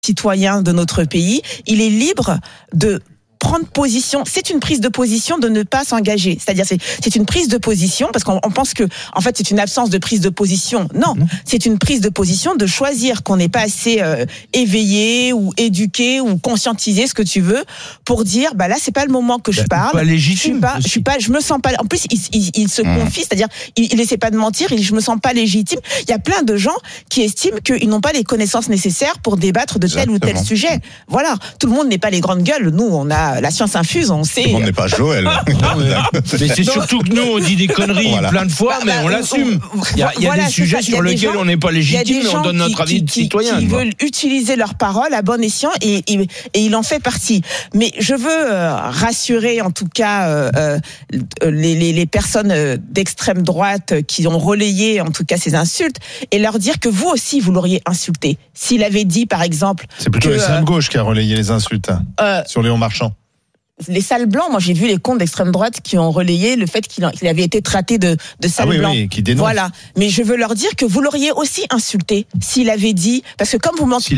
citoyen de notre pays, il est libre de prendre position. C'est une prise de position de ne pas s'engager. C'est-à-dire, c'est une prise de position, parce qu'on pense que, en fait, c'est une absence de prise de position. Non, c'est une prise de position de choisir qu'on n'est pas assez éveillé ou éduqué ou conscientisé, ce que tu veux, pour dire, bah là, c'est pas le moment que je parle. Pas légitime. Je me sens pas. En plus, il se confie, c'est-à-dire, il essaie pas de mentir. Je me sens pas légitime. Il y a plein de gens qui estiment qu'ils n'ont pas les connaissances nécessaires pour débattre de tel ou tel sujet. Voilà. Tout le monde n'est pas les grandes gueules. Nous, on a la science infuse, on sait. Tout le monde n'est pas Joël. Mais c'est surtout que nous, on dit des conneries plein de fois, mais on l'assume. Il y a des sujets sur lesquels on n'est pas légitime, mais on donne notre avis de citoyen. Qui veulent utiliser leurs paroles à bon escient et il en fait partie. Mais je veux rassurer en tout cas les personnes d'extrême droite qui ont relayé en tout cas ces insultes et leur dire que vous aussi vous l'auriez insulté. S'il avait dit par exemple. C'est plutôt l'extrême gauche qui a relayé les insultes sur Léon Marchand. Les sales blancs, moi j'ai vu les comptes d'extrême droite qui ont relayé le fait qu'il avait été traité de sale blanc. Oui, qui dénonce. Voilà. Mais je veux leur dire que vous l'auriez aussi insulté s'il avait dit, parce que comme vous manquez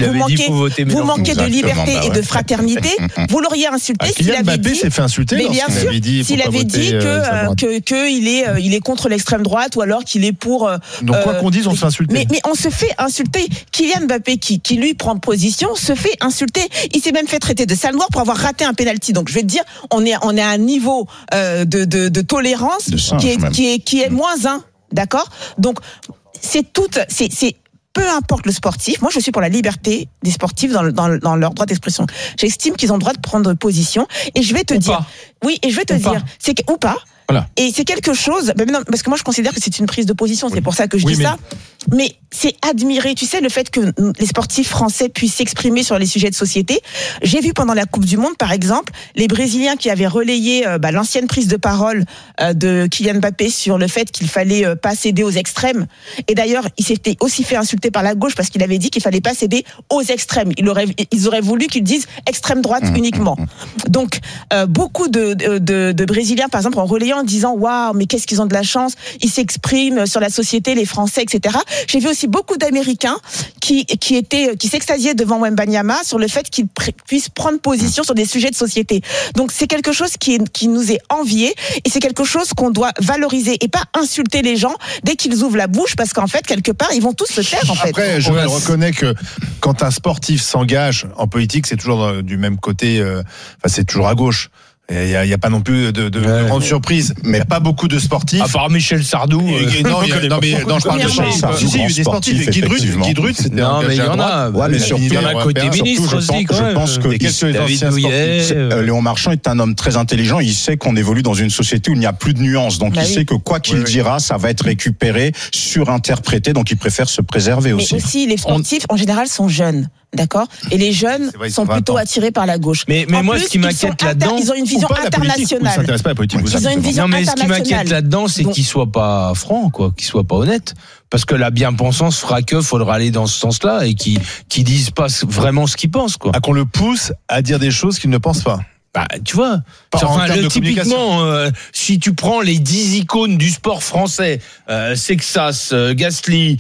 de liberté et de fraternité, vous l'auriez insulté s'il avait Mbappé dit. S'est fait insulter. Mais bien sûr, s'il avait dit que il est contre l'extrême droite ou alors qu'il est pour. Donc quoi qu'on dise, on se fait insulter. Mais on se fait insulter. Kylian Mbappé qui lui prend position se fait insulter. Il s'est même fait traiter de sale noir pour avoir raté un penalty. Donc je vais te dire, on est à un niveau de tolérance qui est moins 1, d'accord ? Donc c'est peu importe le sportif. Moi, je suis pour la liberté des sportifs dans leur droit d'expression. J'estime qu'ils ont le droit de prendre position. Et je vais te dire, c'est que ou pas. Voilà. Et c'est quelque chose, parce que moi je considère que c'est une prise de position, c'est pour ça que je dis ça. Mais c'est admirer, tu sais, le fait que les sportifs français puissent s'exprimer sur les sujets de société. J'ai vu pendant la Coupe du Monde, par exemple, les Brésiliens qui avaient relayé l'ancienne prise de parole de Kylian Mbappé sur le fait qu'il fallait pas céder aux extrêmes. Et d'ailleurs, il s'était aussi fait insulter par la gauche parce qu'il avait dit qu'il fallait pas céder aux extrêmes. Ils auraient voulu qu'ils disent extrême droite uniquement. Donc, beaucoup de Brésiliens, par exemple, ont relayé en disant waouh, mais qu'est-ce qu'ils ont de la chance, ils s'expriment sur la société, les Français, etc. J'ai vu aussi beaucoup d'Américains qui s'extasiaient devant Wembanyama sur le fait qu'ils puissent prendre position sur des sujets de société. Donc c'est quelque chose qui nous est envié et c'est quelque chose qu'on doit valoriser et pas insulter les gens dès qu'ils ouvrent la bouche parce qu'en fait quelque part ils vont tous se taire en fait. Après, je reconnais que quand un sportif s'engage en politique, c'est toujours du même côté, c'est toujours à gauche. Il y a pas non plus de grande surprise, mais il y a pas beaucoup de sportifs. À part Michel Sardou. Non, je parle de Sardou. Si, il y a eu des sportifs. Guy Drut, c'était non, mais il y en a. Ouais, mais surtout, il y en a côté ministre aussi. Je pense que Léon Marchand est un homme très intelligent. Il sait qu'on évolue dans une société où il n'y a plus de nuances. Donc il sait que quoi qu'il dira, ça va être récupéré, surinterprété. Donc il préfère se préserver aussi. Mais aussi, les sportifs en général sont jeunes. D'accord ? Et les jeunes sont plutôt attirés par la gauche. Mais moi, ce qui m'inquiète là-dedans. Ils ont une vision internationale. Ils ont une vision internationale. Mais ce qui m'inquiète là-dedans, c'est qu'ils soient pas francs, quoi, qu'ils soient pas honnêtes. Parce que la bien-pensance fera que faudra aller dans ce sens-là et qui disent pas vraiment ce qu'ils pensent, quoi. Qu'on le pousse à dire des choses qu'il ne pense pas. Bah, tu vois, typiquement, si tu prends les 10 icônes du sport français, Sexas, Gasly,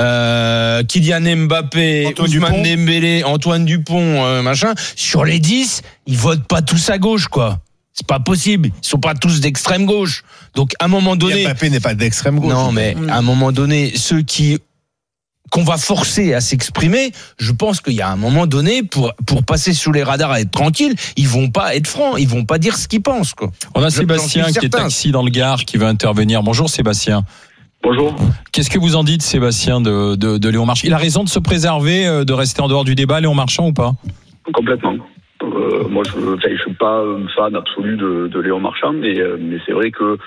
Kylian Mbappé, Ousmane Dembélé, Antoine Dupont, machin, sur les 10, ils votent pas tous à gauche, quoi. C'est pas possible. Ils sont pas tous d'extrême gauche. Donc, à un moment donné. Mbappé n'est pas d'extrême gauche. Non, mais à un moment donné, ceux qu'on va forcer à s'exprimer, je pense qu'il y a un moment donné, pour passer sous les radars et être tranquille, ils vont pas être francs, ils vont pas dire ce qu'ils pensent, quoi. On a Sébastien qui est taxi dans le Gard qui va intervenir. Bonjour Sébastien. Bonjour. Qu'est-ce que vous en dites, Sébastien, de Léon Marchand ? Il a raison de se préserver, de rester en dehors du débat, Léon Marchand, ou pas ? Complètement. Moi, je suis pas un fan absolu de Léon Marchand, mais c'est vrai que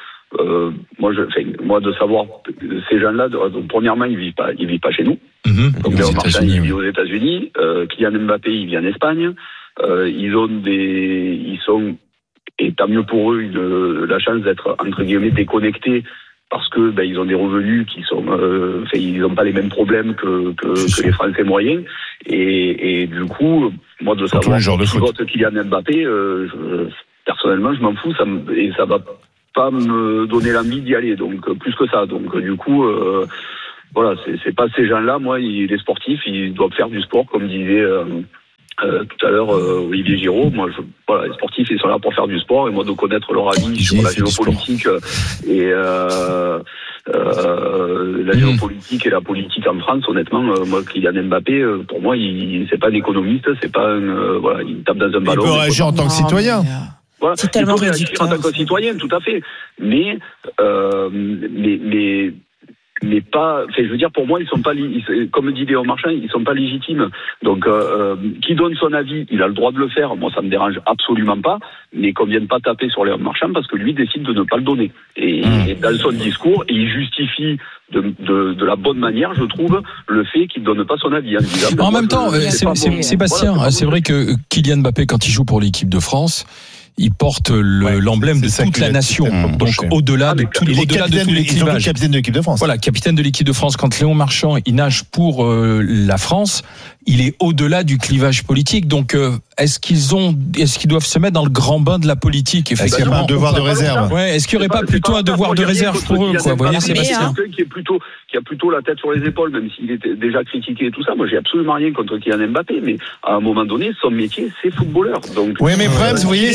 moi, de savoir ces gens-là, premièrement, ils vivent pas chez nous. Donc Léon Marchand, il vit aux États-Unis. Kylian Mbappé, il vit en Espagne. Ils sont, et tant mieux pour eux, la chance d'être entre guillemets déconnectés. Parce que ils ont des revenus qui sont, ils n'ont pas les mêmes problèmes que les Français moyens, et du coup, moi de savoir qui vote Kylian Mbappé, personnellement, je m'en fous, et ça va pas me donner l'envie d'y aller, donc plus que ça. Donc du coup, voilà, c'est pas ces gens-là. Moi, les sportifs, ils doivent faire du sport, comme disait tout à l'heure, Olivier Giraud, les sportifs, ils sont là pour faire du sport, et moi de connaître leur avis sur la géopolitique et la géopolitique et la politique en France, honnêtement, moi, Kylian Mbappé, pour moi, c'est pas un économiste, c'est pas il tape dans un ballon. Il peut réagir en tant que citoyen. Voilà, c'est tellement réagir en tant que citoyen, tout à fait. Mais pas, je veux dire, pour moi, ils sont pas, comme dit Léon Marchand, ils sont pas légitimes. Donc, qui donne son avis, il a le droit de le faire. Moi, ça me dérange absolument pas, mais qu'on vienne pas taper sur Léon Marchand parce que lui décide de ne pas le donner. Et dans son discours, il justifie de la bonne manière, je trouve, le fait qu'il donne pas son avis. En même temps, Sébastien, c'est vrai que Kylian Mbappé, quand il joue pour l'équipe de France, il porte l'emblème de toute la nation. Donc au-delà de tous les clivages. Capitaine de l'équipe de France. Voilà, capitaine de l'équipe de France. Quand Léon Marchand il nage pour la France, il est au-delà du clivage politique. Donc est-ce qu'ils doivent se mettre dans le grand bain de la politique, effectivement? Est-ce qu'il y a pas un devoir de réserve? Ouais, est-ce qu'il n'y aurait pas plutôt un devoir de réserve pour eux, quoi? Vous voyez, Sébastien? Qui a plutôt la tête sur les épaules, même s'il était déjà critiqué et tout ça. Moi, j'ai absolument rien contre Kylian Mbappé, mais à un moment donné, son métier, c'est footballeur. Donc, oui, mais le problème, vous voyez,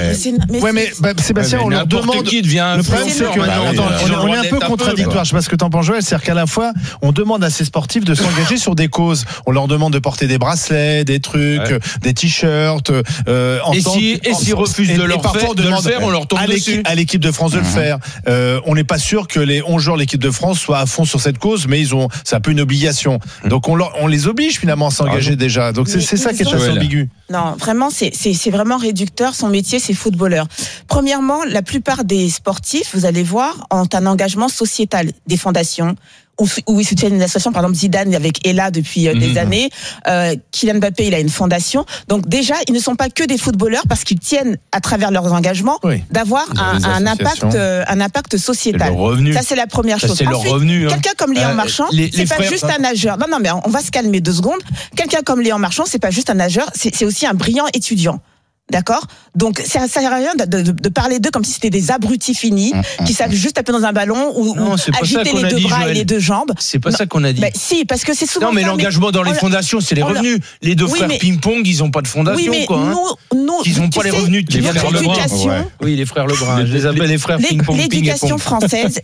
Sébastien, on leur demande. Le problème, c'est que on est un peu contradictoire. Je sais pas ce que t'en penses, Joël. C'est-à-dire qu'à la fois, on demande à ces sportifs de s'engager sur des causes. On leur demande de porter des bracelets, des trucs, des t-shirts. Et s'ils refusent de le faire, on leur tombe dessus. À l'équipe de France de le faire. On n'est pas sûr que les 11 joueurs de l'équipe de France soient à fond sur cette cause, mais c'est un peu une obligation. Donc on les oblige finalement à s'engager déjà. Donc c'est ça qui est assez ambigu. Non, vraiment, c'est vraiment réducteur. Son métier, c'est footballeur. Premièrement, la plupart des sportifs, vous allez voir, ont un engagement sociétal, des fondations, où ils soutiennent une association, par exemple Zidane avec Ella depuis des années, Kylian Mbappé, il a une fondation. Donc déjà, ils ne sont pas que des footballeurs parce qu'ils tiennent à travers leurs engagements d'avoir un impact sociétal. C'est le revenu. Ça, c'est la première chose. C'est Ensuite, leur revenu. Quelqu'un comme Léon Marchand, c'est pas juste un nageur. Non, mais on va se calmer 2 secondes. Quelqu'un comme Léon Marchand, c'est pas juste un nageur, c'est aussi un brillant étudiant. D'accord? Donc, ça sert à rien de parler d'eux comme si c'était des abrutis finis, qui savent juste taper dans un ballon ou agiter les 2 bras et les 2 jambes. C'est pas ça qu'on a dit. Bah, si, parce que c'est souvent. Non, mais l'engagement dans les fondations, c'est les revenus. Les 2 frères ping-pong, ils ont pas de fondation, quoi. Ils ont pas les revenus de les frères Lebrun. Oui, les frères Lebrun. Je les appelle les frères ping-pong. L'éducation française,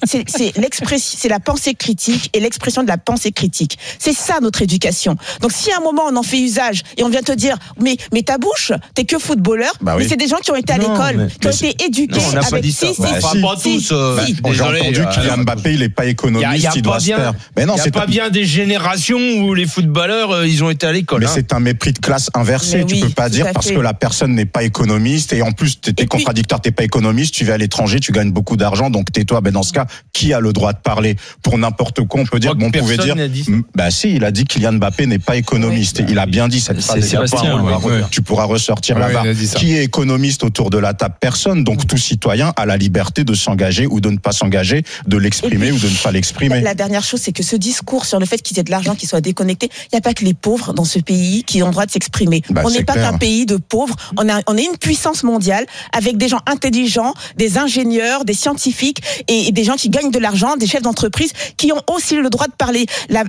c'est la pensée critique et l'expression de la pensée critique. C'est ça, notre éducation. Donc, si à un moment, on en fait usage et on vient te dire, mais ta bouche, t'es que footballeur, mais c'est des gens qui ont été à l'école, qui ont été éduqués avec pas tous. J'ai entendu Kylian Mbappé, il est pas économiste, il doit se faire. Mais non, c'est pas bien des générations où les footballeurs, ils ont été à l'école. Mais c'est un mépris de classe inversé. Tu peux pas dire parce que la personne n'est pas économiste et en plus t'es contradictoire, t'es pas économiste, tu vas à l'étranger, tu gagnes beaucoup d'argent, donc tais-toi. Ben dans ce cas, qui a le droit de parler? Pour n'importe quoi, on peut dire, on pouvait dire. Bah si, il a dit Kylian Mbappé n'est pas économiste. Il a bien dit cette phrase. Tu pourras ressortir là-bas. Qui est économiste autour de la table? Personne. Donc tout citoyen a la liberté de s'engager ou de ne pas s'engager, de l'exprimer ou de ne pas l'exprimer. La dernière chose, c'est que ce discours sur le fait qu'ils aient de l'argent, qu'ils soient déconnectés, il n'y a pas que les pauvres dans ce pays qui ont le droit de s'exprimer. On n'est pas qu'un pays de pauvres. On est une puissance mondiale avec des gens intelligents, des ingénieurs, des scientifiques et des gens qui gagnent de l'argent, des chefs d'entreprise qui ont aussi le droit de parler. La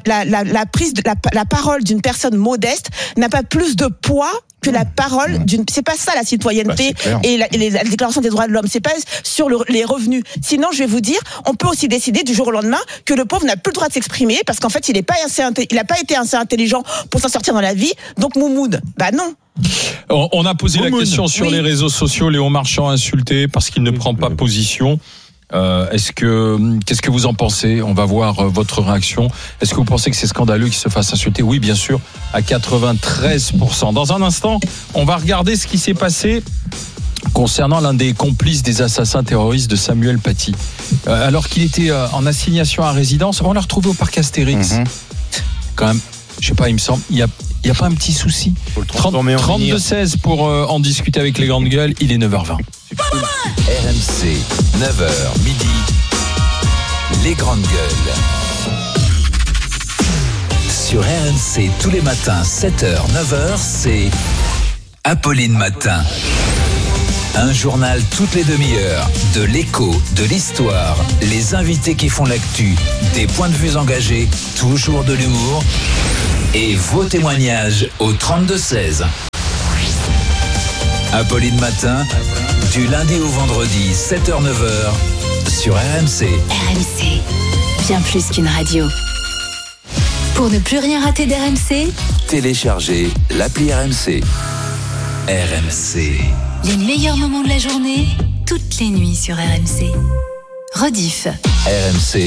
parole d'une personne modeste n'a pas plus de poids que la parole c'est pas ça la citoyenneté et la déclaration des droits de l'homme, c'est pas sur les revenus. Sinon, je vais vous dire, on peut aussi décider du jour au lendemain que le pauvre n'a plus le droit de s'exprimer parce qu'en fait, il a pas été assez intelligent pour s'en sortir dans la vie. Donc Moumoud, non. On a posé la question sur les réseaux sociaux, Léon Marchand insulté parce qu'il ne prend pas position. Qu'est-ce que vous en pensez? On va voir votre réaction. Est-ce que vous pensez que c'est scandaleux qu'il se fasse insulter? Oui, bien sûr, à 93%. Dans un instant, on va regarder ce qui s'est passé concernant l'un des complices des assassins terroristes de Samuel Paty. Alors qu'il était en assignation à résidence, on l'a retrouvé au parc Astérix. Quand même, je sais pas, il me semble, il y a pas un petit souci. 32-16 pour en discuter avec les grandes gueules. Il est 9h20. RMC, 9h midi. Les grandes gueules. Sur RMC tous les matins, 7h, 9h, c'est Apolline Matin. Un journal toutes les demi-heures, de l'écho, de l'histoire, les invités qui font l'actu, des points de vue engagés, toujours de l'humour et vos témoignages au 32-16. Apolline Matin, du lundi au vendredi, 7h-9h, sur RMC. RMC, bien plus qu'une radio. Pour ne plus rien rater d'RMC, téléchargez l'appli RMC. RMC. Les meilleurs moments de la journée, toutes les nuits sur RMC. Rediff. RMC.